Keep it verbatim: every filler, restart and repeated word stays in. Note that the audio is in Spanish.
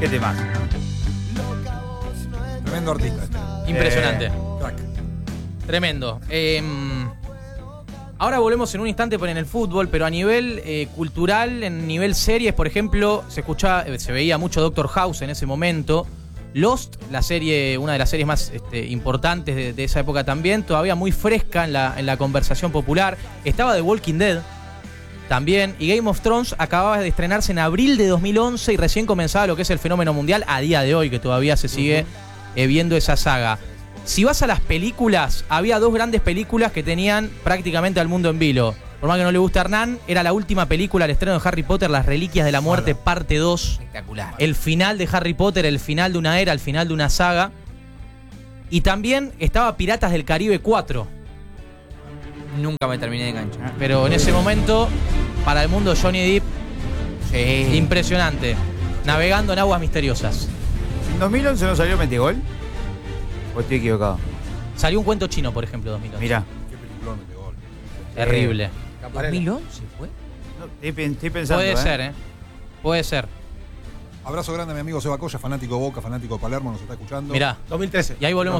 ¿Qué temas? Tremendo artista este. Impresionante. Eh, crack. Tremendo. Eh, ahora volvemos en un instante en el fútbol, pero a nivel eh, cultural, en nivel series, por ejemplo, se escuchaba, se veía mucho Doctor House en ese momento. Lost, la serie, una de las series más este, importantes de, de esa época también, todavía muy fresca en la, en la conversación popular. Estaba The Walking Dead también, y Game of Thrones acababa de estrenarse en abril de dos mil once y recién comenzaba lo que es el fenómeno mundial a día de hoy, que todavía se sigue uh-huh. eh, viendo esa saga. Si vas a las películas, había dos grandes películas que tenían prácticamente al mundo en vilo. Por más que no le guste a Hernán, era la última película, el estreno de Harry Potter, Las Reliquias de la Muerte, Mala. parte dos. Espectacular. El final de Harry Potter, el final de una era, el final de una saga. Y también estaba Piratas del Caribe cuatro. Nunca me terminé de enganchar. Pero en ese momento, para el mundo, Johnny Depp, Sí. impresionante. Navegando en aguas misteriosas. ¿En dos mil once no salió Metegol? ¿O estoy equivocado? Salió un cuento chino, por ejemplo, dos mil once. Mirá. Qué peliculón de gol. Terrible. ¿dos mil once fue? No, estoy, estoy pensando, Puede ¿eh? ser, ¿eh? Puede ser. Abrazo grande a mi amigo Seba Coya, fanático de Boca, fanático de Palermo, nos está escuchando. Mirá. dos mil trece. Y ahí volvemos